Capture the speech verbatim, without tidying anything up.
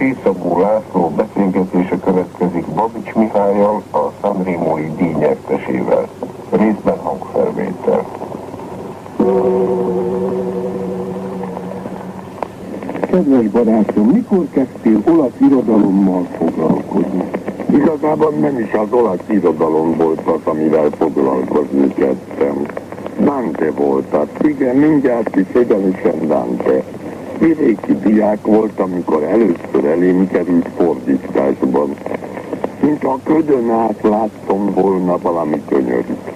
Sészabó László beszélgetése következik Babics Mihállyal, a Sanremói díj nyertesével. Részben hangfelvétel. Kedves barátom, mikor kezdtél olasz irodalommal foglalkozni? Igazából nem is az olasz irodalom volt az, amivel foglalkozni kezdtem. Dante volt az. Igen, mindjárt is egyenesen Dante. Vidéki diák volt, amikor először elém került fordításban. Mintha a ködön át láttam volna valami könyörűt.